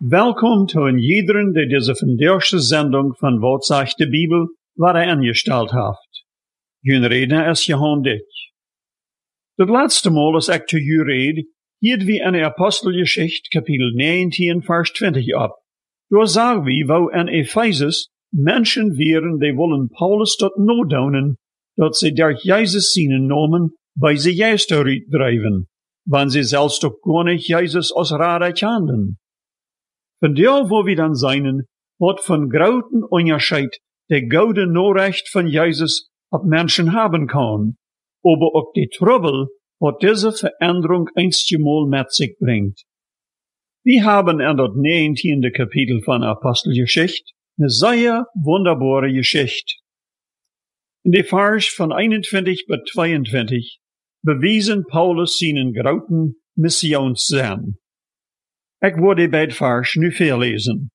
Welkom zu jederen, der diese vandaagse Sendung von Wat sagt de Bibel waar angestellt heeft. Jun Redner is Johan Dich. Das letzte Mal, als ich zu ju red, hielt wir in der Apostelgeschichte Kapitel 19, Vers 20 ab. Da sagen wir, wo in Ephesus Menschen wären, die wollen Paulus tot nodonen, dat sie durch Jesus seinen Namen bei sie juist uitdrijven, wann sie selbst doch gar nicht Jesus als Rade kannten. Von der, wo wir dann seinen, wat von großen Unterschied der gute Nachricht von Jesus ab Menschen haben kann, aber auch die Trouble, wat diese Veränderung einstmal mit sich bringt. Wir haben in das 19. Kapitel von Apostelgeschichte eine sehr wunderbare Geschichte. In die Vers von 21 bis 22 bewiesen Paulus seinen großen Missionssinn. Ich würde bei Vers nu verlesen.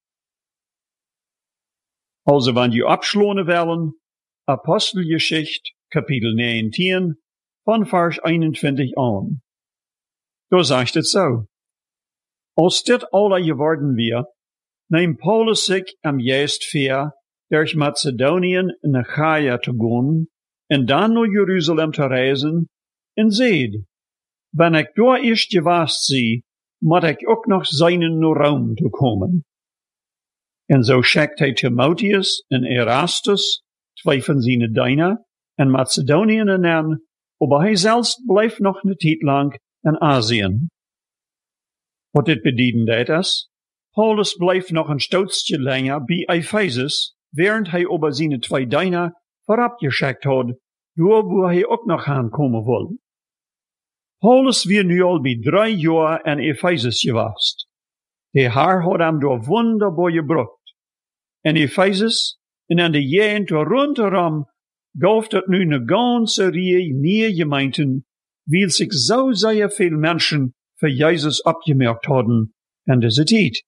Also, wenn je abschlonen wollen, Apostelgeschichte, Kapitel 19, von Vers 21 an. Da sagt es so. Als dit alle geworden wir, nahm Paulus sich am Geist vor, durch Mazedonien in Achaia zu gehen, und dann nach Jerusalem zu reisen, und seht, wenn ich da erst gewast sie, moet ik ook nog zijn naar Rom te komen. En zo schickt hij Timotheus en Erastus, twee van zijn dienaren, en Macedoniën aan, aber hij zelfs blijft nog een tijd lang in Azië. Wat dit betekent is, Paulus blijft nog een stootje langer bij Ephesus, während hij over zijn twee dienaren voorafgeschickt had, door waar hij ook nog aankomen wil. Paulus weer nu al bij 3 jaar in Ephesus geweest. De Heer had hem door wonderbaar gebracht. In Ephesus en in de gegend rondom gaf het nu een ganze Reihe nieuwe gemeenten, weil sich so sehr viel Menschen für Jesus abgemerkt hadden in dieser Zeit.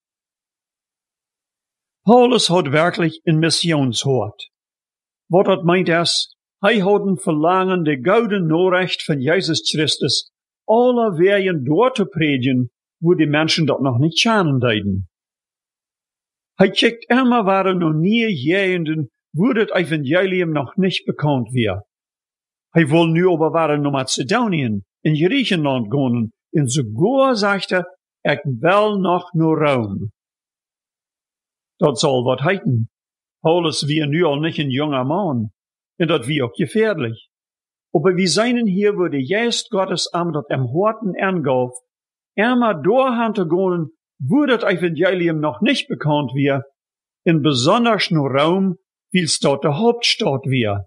Paulus had wirklich een Missionshort. Wat dat meint is, hij had een verlangen de gouden Nachricht van Jesus Christus alle wegen dort zu predigen, wo die Menschen dat noch nicht kennen deiden. Hij kijkt immer waren noch nie Gegenden, wo das Evangelium noch nicht bekannt wird. Hij wil nu aber waren naar Mazedonien, in Griechenland gaan, en sogar sagt ich will noch naar Rom. Dat zal wat heiten. Paulus wie nu al nicht ein junger Mann, en dat wie auch gefährlich. Aber wir seien hier, wo der Geist Gottes am dat am Horten angaf, immer dorthin zu gehen, wo das Evangelium noch nicht bekannt wird, in besonders nur Rom, weil es dort der Hauptstadt wird.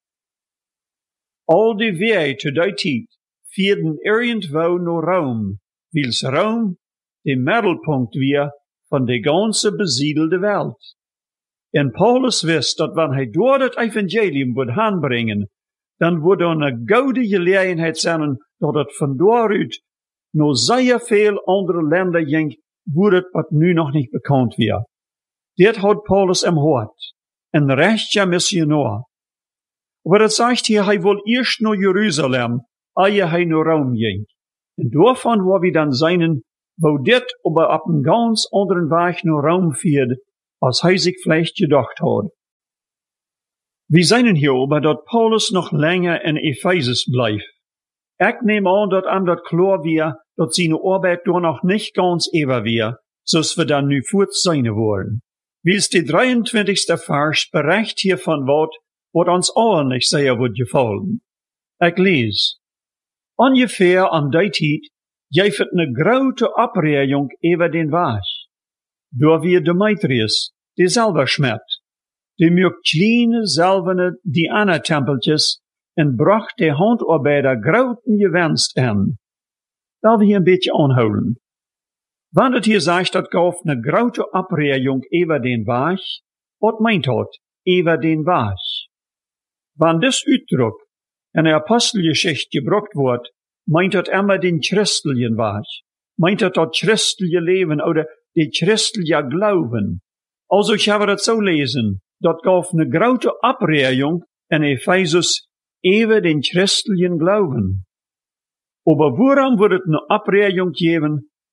All die Wege zu der Zeit führten irgendwo nur Rom, weil es Rom der Mittelpunkt wird von der ganzen besiedelte Welt. Und Paulus wist, dat wenn hij dort das Evangelium wird anbringen, dan wordt er een gouden gelegenheid zijn dat het van daaruit nog zeer veel andere landen ging, wo het wat nu nog niet bekend wordt. Dit had Paulus im Hart, een rechtje missionair. Maar het zegt hier, hij wil eerst naar Jeruzalem, eer hij naar Rom ging. En daarvan waar we dan zijn, wo dit aber op een ganz anderen Weg naar Rom führt, als hij zich vielleicht gedacht had. Wir seien hier aber, dat Paulus noch länger in Ephesus bleibt. Ich nehme an, dat am dat klar wir, dat seine Arbeit da noch nicht ganz ewig wir, so's wir dann nu fort sein wollen. Wie es die 23. Vers bericht hier von wat uns allen nicht sehr wird gefallen. Ich lese. Ungefähr an der Zeit geeft het ne grote Abregung über den Weg. Da wir Demetrius, die selber schmeckt. Die mögt kleine, selvene Diana-Tempeltjes en bracht de Handarbeiter groten gewenst an. Da wir hier ein beetje anhouden. Wann het hier sagt, dat gaf ne grote Abregung über den Weg, wat meint dat, über den Weg? Wann des Uitdruck in der Apostelgeschichte gebracht wordt, meint dat immer den christlichen Weg. Meint dat christliche Leben oder die christliche Glauben. Also ich habe das so lesen. Dat gaf eine grote Abregung in Ephesus über den christlichen Glauben. Aber warum wird es eine Abregung geben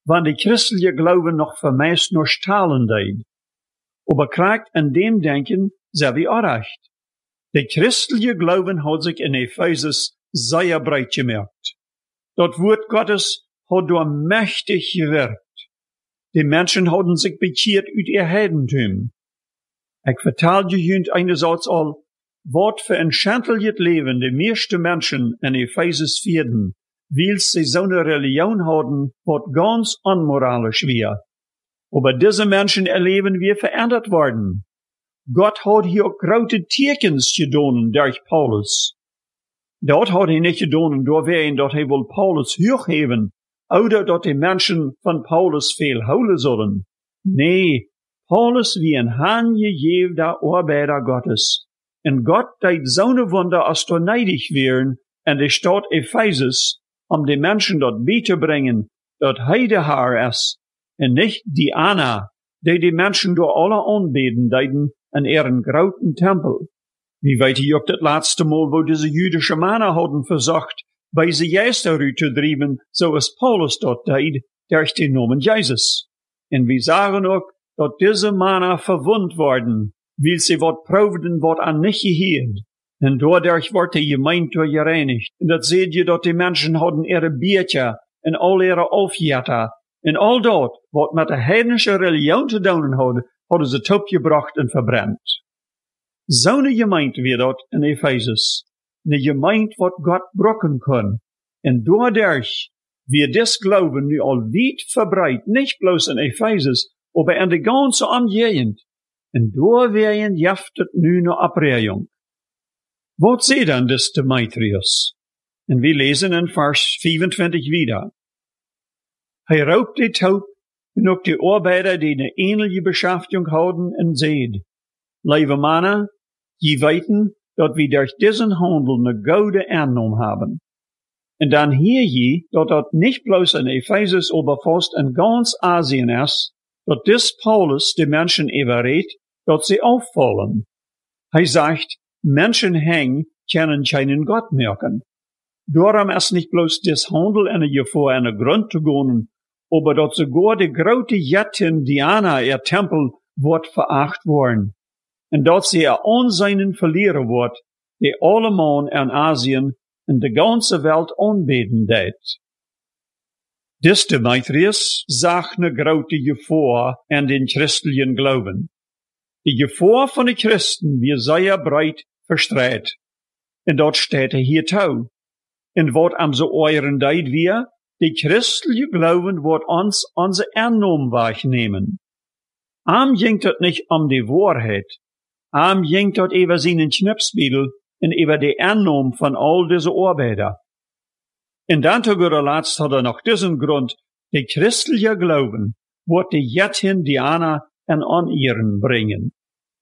wann die christliche Glauben noch vermeist nur stahlen deed. Aber kriegt an dem Denken selber auch recht. Der christliche Glauben hat sich in Ephesus sehr breit gemerkt. Das Wort Gottes hat dort mächtig gewirkt. Die Menschen haben sich bekehrt uit ihr Heidentum. Ich vertelde euch einerseits all, wat für ein schändliches Leben die meisten Menschen in Ephesus führten, weil sie so eine Religion haben, wat ganz unmoralisch war. Aber diese Menschen erleben wir verändert worden. Gott hat hier auch große Tekens gedonen durch Paulus. Dort hat nicht gedonen, door wegen, dat hij wil Paulus hochheben, oder dat die Menschen von Paulus veel houden sollen. Nee, Paulus wie ein handgegebener Arbeiter Gottes. Und Gott deed zo'n Wunder, als er neidig wären, en de Stadt Ephesus, die Menschen dort beizubringen, dat hij de Herr ist, und nicht Diana, die Menschen door alle aanbeten deiden in ihren großen Tempel. Wie weet je ook dat laatste Mal, wo diese jüdische Männer hadden versucht, bei sie Geister zu treiben, so als Paulus dort deed, durch den Namen Jesus. Und wir sagen auch, dat diese Männer verwund worden, weil sie wat proefden wat an nicht geheerd. Und dadurch wordt die Gemeinde gereinigt. Und dat seht je, dat die Menschen hadden ihre Biertje en al ihre Aufjätter en al dat, wat met de heidnische Religion te doen hadden ze opgebracht en verbrannt. Zo'n Gemeinde weer dat in Ephesus. Een Gemeinde wat Gott brocken kann. En dadurch wird des Glauben nu al weit verbreitet, nicht bloß in Ephesus, aber in der ganzen Umgegend. Und da werden jaftet nu eine Abreihung. Was seht dann des Demetrius? Und wir lesen in Vers 25 wieder. Hij raubt die Taub und auch die Arbeiter, die eine ähnliche Beschäftigung haben, und seht. Liebe Männer, je weten, dat wir durch diesen Handel eine gute Annahme haben. Und dann hier je, dat dat nicht bloß in Ephesus, aber fast in ganz Asien ist, dat dis Paulus die Menschen überredt, dat sie auffallen. Hij sagt, Menschen können keinen Gott merken. Darum ist nicht bloß des Handel in Gefahr in Grund zu gehen, aber dat sogar die große Jättin Diana, ihr Tempel, wird veracht worden. Und dat sie ihr Ansehen verlieren wird, die alle Mann in Asien und die ganze Welt anbeten deed. Dis Demetrius zag eine große Gefahr in den christlichen Glauben. Die Gefahr von den Christen wird sehr breit verstreut. Und dort steht hier tau. Und wat am so euren deed wir, die christliche Glauben wird uns unsere Annahme wahrnehmen. Am jingt het nicht die Wahrheit. Am jingt het über seinen Schnipsbüttel und über die Annahme von all diese Arbeiter. Und dann zu guter Letzt hat noch diesen Grund, die christliche Glauben wird die Jättin Diana en an ihren bringen.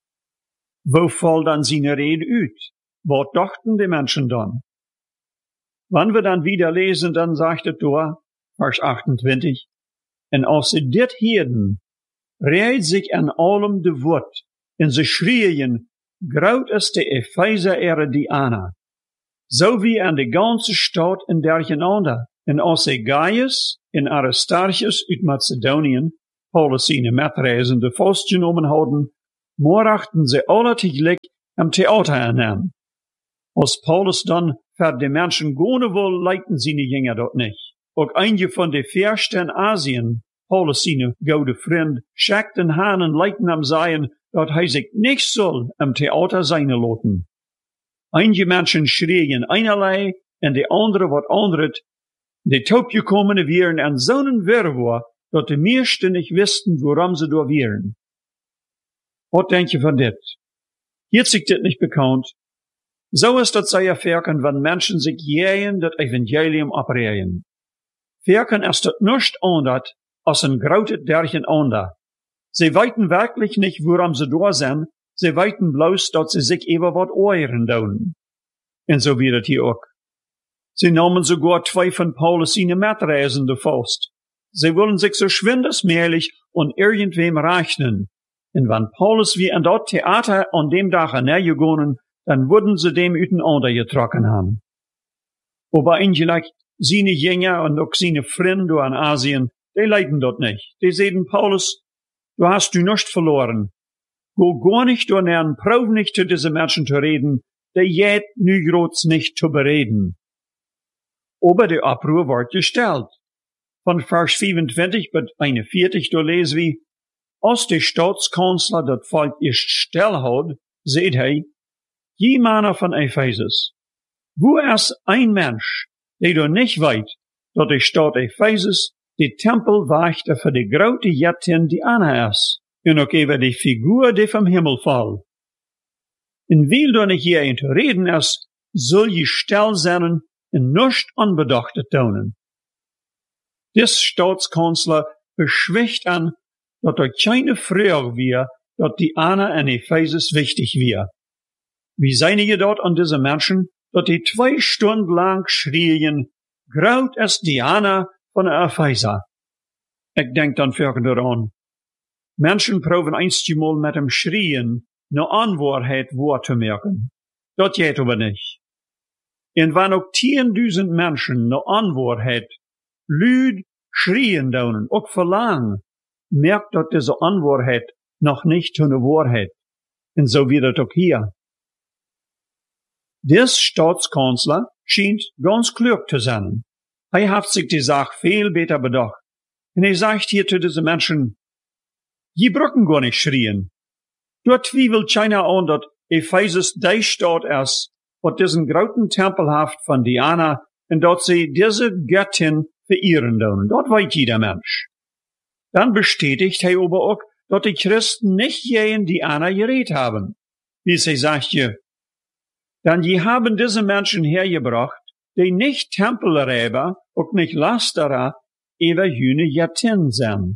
Wo fällt dann seine Rede uit? Was dachten die Menschen dann? Wenn wir dann wieder lesen, dann sagt es da, Vers 28, und als sie dit hielten, reid sich an allem de Wort, und sie schrien, graut ist die Epheser ihre Diana, so wie an die ganze Stadt in dergenander. Und als sie Gaius und Aristarchus uit Mazedonien, Paulus seine Mitreisende festgenommen hadden, morachten sie alle tegelijk am Theater an. Als Paulus dann für die Menschen gehen will, leiten seine Jünger dort nicht. Auch einige von den Fürsten in Asien, Paulus seine gute Freund, schickten han und leiten am Seien, dass er sich nicht soll am Theater sein lassen. Einige Menschen schrien einerlei, und die andere wat anderet. Die taubgekommene wären an so'n Wirrwarr, dass die meisten nicht wussten, woran sie da wären. Was denk je von dit? Hier sich dit nicht bekannt. So ist das sehr verken, wenn Menschen sich jähen das Evangelium abreden. Verken ist das nicht anders, als ein grautet derchen ander. Sie weiten wirklich nicht, woran sie da sind, sie weiten bloß, dass sie sich über wat euren tun. Und so wird es hier auch. Sie nahmen sogar zwei von Paulus seine Mitreisende fast. Sie wollen sich so schwindesmäßig und irgendwem rechnen. Und wenn Paulus wie an dort Theater an dem Tag hergegangen, dann würden sie dem üteinander getrocken haben. Aber eigentlich seine Jünger und auch seine Freunde in Asien die leiden dort nicht. Die sagen, Paulus, du hast nicht verloren. Go gar nicht dorthin, prof nicht zu diesen Menschen zu reden, die jet nu groß nicht zu bereden. Aber der Abruhr wird gestellt. Von Vers 25 bis 41, da lesen wir, als der Staatskanzler das Volk erst still hat, seht hij, je Männer von Ephesus, wo ist ein Mensch, der doch nicht weiß, dass die Stadt Ephesus die Tempel wachte für die grote Göttin Diana ist, und auch eben die Figur, die vom Himmel fällt. Und weil da nicht hierin zu reden ist, soll je still sein und nicht unbedacht tonen. Dis Staatskanzler beschwicht an, dass er keine Frage wir, dass Diana in Ephesus wichtig wir. Wie seien je dort an diese Menschen, dass die 2 Stunden lang schrien, graut ist Diana von Epheser. Ich denk dann folgende daran. Menschen proben einmal mit dem Schrien ne Anwahrheit wahrzumerken. Das geht aber nicht. Und wenn auch 10.000 Menschen ne Anwahrheit lüd schrien daunen, auch verlangen, merkt dat diese Anwahrheit noch nicht zu einer Wahrheit. Und so wird es auch hier. Des Staatskanzler scheint ganz klug zu sein. Er hat sich die Sache viel besser bedacht. Und er sagt hier zu diesen Menschen, je brücken gar nicht schrien. Dort zwiebelt keiner an, dass Ephesus die Stadt ist, was diesen großen Tempel haft von Diana, und dort sie diese Göttin verehren dürfen. Dort weiß jeder Mensch. Dann bestätigt er aber auch, dass die Christen nicht je in Diana geredet haben. Wie sie sagt je, dann je haben diese Menschen hergebracht, die nicht Tempelräber und nicht Lasterer, über jene Göttin sind.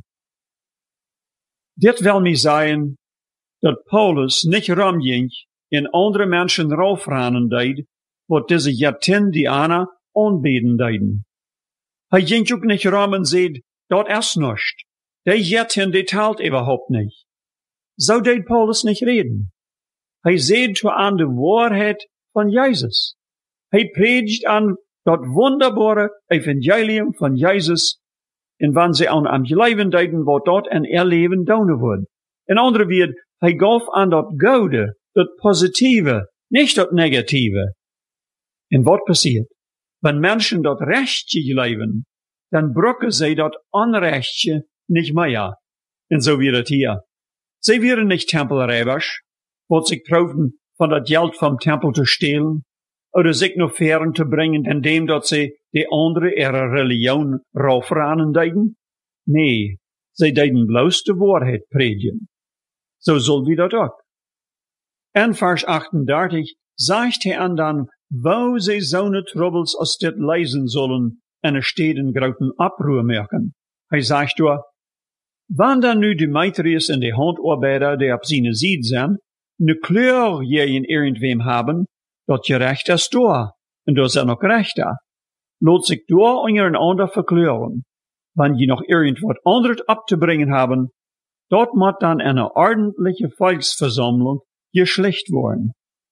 Dit will mir sagen, dass Paulus nicht rumging in andere Menschen raufranen deed, wat diese Göttin Diana anbeten deiden. Er ging auch nicht rum und sagt, dort ist nicht. Die Göttin, die teilt überhaupt nicht. So deed Paulus nicht reden. Er seht an die Wahrheit von Jesus. Er predigt an das wunderbare Evangelium von Jesus, und wenn sie an am Leben deuten, wo dort ein Erleben daunen wird. In andere Worten, er gaf an das Gute, das Positive, nicht das Negative. Und was passiert? Wenn Menschen das Rechtje leben, dann brücken sie das Unrechtje nicht mehr. Und so wird es hier. Sie werden nicht Tempelräbers, wo sich proben, von das Geld vom Tempel zu stehlen, oder sich noch fern zu bringen, indem dass sie die andere ihre Religion raufranen deiden? Nee, sie deiden bloß die Wahrheit predigen. So soll wir das auch. In Vers 38 sagt er an dann, wo sie so ne Troubles aus dit leisen sollen, en er steht in großen Abruhr merken. Er sagt dort, wann dann nu die Demetrius und die Handarbeiter, die auf seine Seite sind, ne Kleur je in irgendwem haben, dat je recht ist da, und da sind noch Rechter. Lot sich da untereinander verkleuren. Wenn je noch irgendwas anderes abzubringen haben, dort muss dann eine ordentliche Volksversammlung geschlecht worden.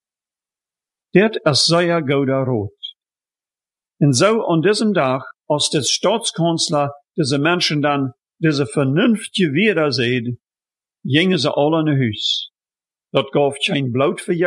Dit ist sehr guter Rot. Und so an diesem Tag, als der Staatskanzler diese Menschen dann diese vernünftige Wider sieht, gingen sie alle in Huis. Dat gaf kein Blut für